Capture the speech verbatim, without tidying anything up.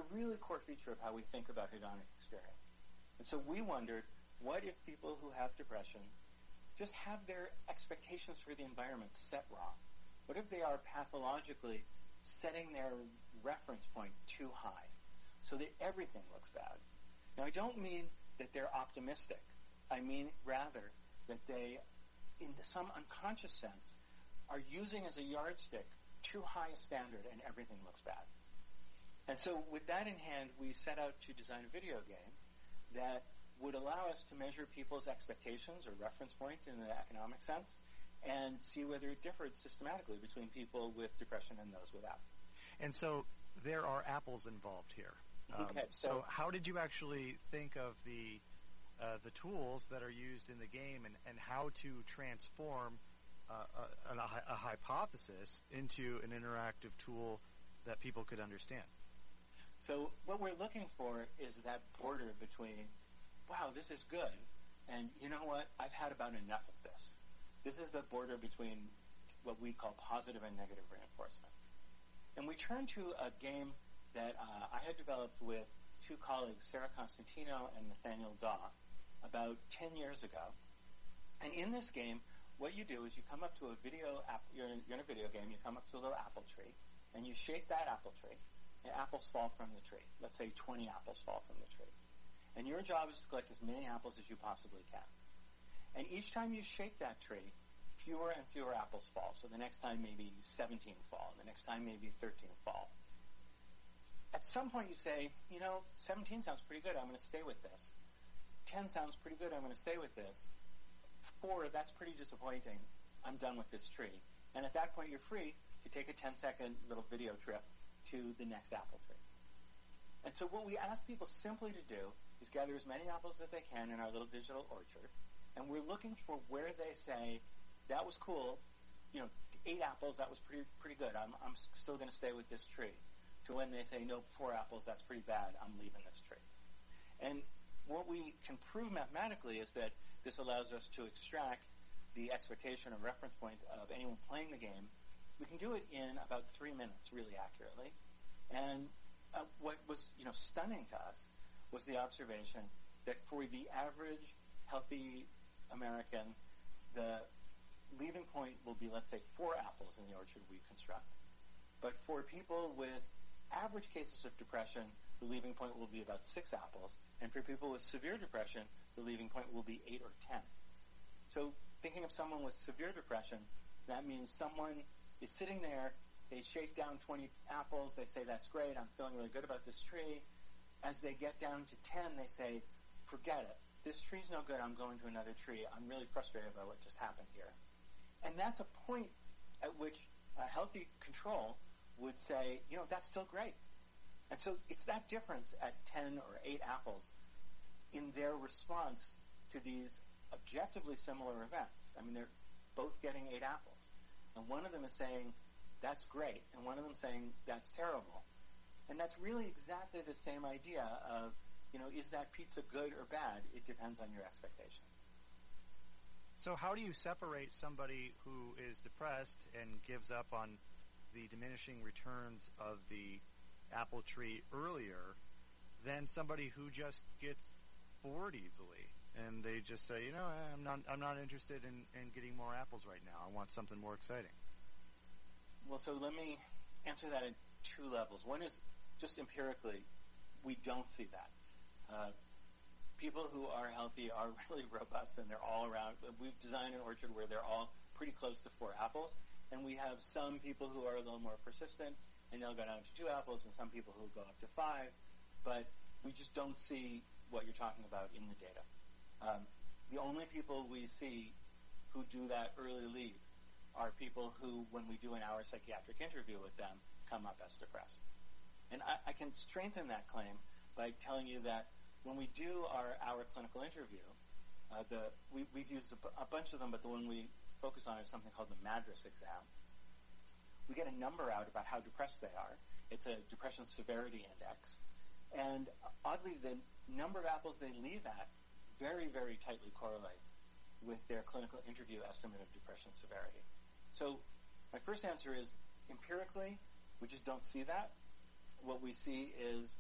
really core feature of how we think about hedonic experience. And so we wondered, what if people who have depression just have their expectations for the environment set wrong? What if they are pathologically setting their reference point too high so that everything looks bad? Now, I don't mean that they're optimistic. I mean, rather, that they, in some unconscious sense, are using as a yardstick too high a standard and everything looks bad. And so with that in hand, we set out to design a video game that would allow us to measure people's expectations or reference point in the economic sense and see whether it differed systematically between people with depression and those without. And so there are apples involved here. Um, okay, so, so how did you actually think of the uh, the tools that are used in the game and, and how to transform uh, a, a, a hypothesis into an interactive tool that people could understand? So what we're looking for is that border between, wow, this is good, and you know what, I've had about enough of this. This is the border between what we call positive and negative reinforcement. And we turn to a game that uh, I had developed with two colleagues, Sarah Constantino and Nathaniel Daw, about ten years ago. And in this game, what you do is you come up to a video, app, you're, in, you're in a video game, you come up to a little apple tree, and you shake that apple tree, and apples fall from the tree. Let's say twenty apples fall from the tree. And your job is to collect as many apples as you possibly can. And each time you shake that tree, fewer and fewer apples fall. So the next time maybe seventeen fall, and the next time maybe thirteen fall. At some point you say, you know, seventeen sounds pretty good, I'm going to stay with this. ten sounds pretty good, I'm going to stay with this. four, that's pretty disappointing, I'm done with this tree. And at that point you're free to take a ten-second little video trip to the next apple tree. And so what we ask people simply to do is gather as many apples as they can in our little digital orchard, and we're looking for where they say, that was cool, you know, eight apples, that was pretty pretty good, I'm, I'm still going to stay with this tree, to when they say, no, four apples, that's pretty bad, I'm leaving this tree. And what we can prove mathematically is that this allows us to extract the expectation or reference point of anyone playing the game. We can do it in about three minutes, really accurately. And uh, what was, you know, stunning to us was the observation that for the average healthy American, the leaving point will be, let's say, four apples in the orchard we construct. But for people with average cases of depression, the leaving point will be about six apples. And for people with severe depression, the leaving point will be eight or ten. So thinking of someone with severe depression, that means someone is sitting there, they shake down twenty apples, they say, that's great, I'm feeling really good about this tree. As they get down to ten, they say, forget it, this tree's no good, I'm going to another tree, I'm really frustrated by what just happened here. And that's a point at which a healthy control would say, you know, that's still great. And so it's that difference at ten or eight apples in their response to these objectively similar events. I mean, they're both getting eight apples. And one of them is saying, that's great, and one of them saying, that's terrible. And that's really exactly the same idea of, you know, is that pizza good or bad? It depends on your expectation. So how do you separate somebody who is depressed and gives up on the diminishing returns of the apple tree earlier than somebody who just gets bored easily and they just say, you know, I'm not I'm not interested in, in getting more apples right now. I want something more exciting. Well, so let me answer that in two levels. One is just empirically, we don't see that. Uh, people who are healthy are really robust and they're all around. We've designed an orchard where they're all pretty close to four apples, and we have some people who are a little more persistent and they'll go down to two apples, and some people who go up to five, but we just don't see what you're talking about in the data. Um, the only people we see who do that early leave are people who, when we do an hour psychiatric interview with them, come up as depressed. And I, I can strengthen that claim by telling you that when we do our hour clinical interview, uh, the we, we've used a, b- a bunch of them, but the one we focus on is something called the MADRS exam. We get a number out about how depressed they are. It's a depression severity index. And oddly, the number of apples they leave at very, very tightly correlates with their clinical interview estimate of depression severity. So my first answer is, empirically, we just don't see that. What we see is